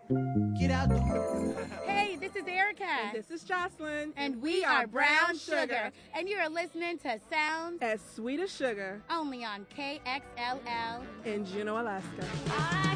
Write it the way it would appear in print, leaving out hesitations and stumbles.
Get out the Hey, this is Erica. And this is Jocelyn. And we are Brown Sugar. And you are listening to Sounds as Sweet as Sugar. Only on KXLL in Juneau, Alaska.